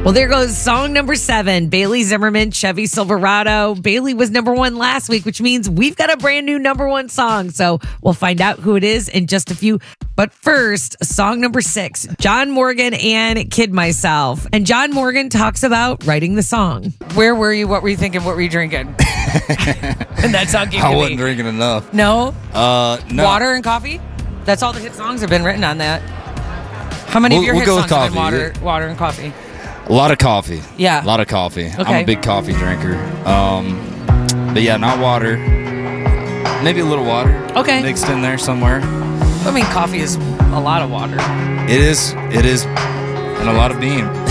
Well, there goes song number 7, Bailey Zimmerman, Chevy Silverado. Bailey was number 1 last week, which means we've got a brand new number 1 song. So we'll find out who it is in just a few. But first, song number 6, John Morgan and Kid Myself. And John Morgan talks about writing the song. Where were you? What were you thinking? What were you drinking? And that song came to I me. wasn't drinking enough. No? No. Water and coffee? That's all the hit songs have been written on that. How many of your hit go songs with have been coffee. water and coffee? A lot of coffee. Yeah. A lot of coffee. Okay. I'm a big coffee drinker. But yeah, not water. Maybe a little water. Okay. Mixed in there somewhere. I mean, coffee is a lot of water. It is. And a lot of bean.